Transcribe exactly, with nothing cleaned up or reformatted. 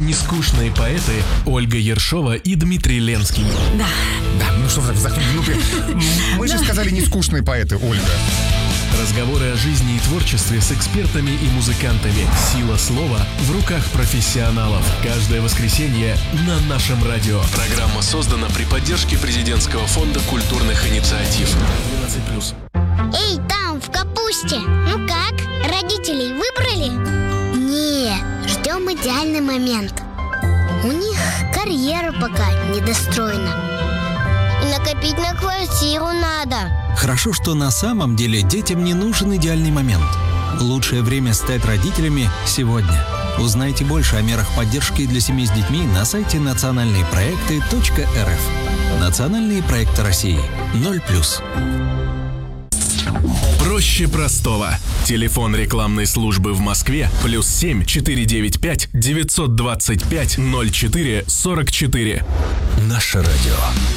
Нескучные поэты Ольга Ершова и Дмитрий Ленский. Да. Да, ну что, вздохнуть глупее. Мы же сказали нескучные поэты, Ольга. Разговоры о жизни и творчестве с экспертами и музыкантами. Сила слова в руках профессионалов. Каждое воскресенье на нашем радио. Программа создана при поддержке президентского фонда культурных инициатив. двенадцать плюс. Эй, там, в капусте. Ну как, родителей выбрали? Не, ждем идеальный момент. У них карьера пока недостроена. И накопить на квартиру надо. Хорошо, что на самом деле детям не нужен идеальный момент. Лучшее время стать родителями сегодня. Узнайте больше о мерах поддержки для семей с детьми на сайте национальные проекты точка эр эф. Национальные проекты России. ноль плюс. Проще простого. Телефон рекламной службы в Москве плюс семь четыре девять пять девятьсот двадцать пять ноль четыре сорок четыре. Наше радио.